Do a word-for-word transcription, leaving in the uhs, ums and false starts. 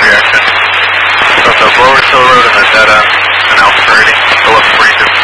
reaction. So the lower tow road and the dead end, and Alpha thirty, eleven forty-two.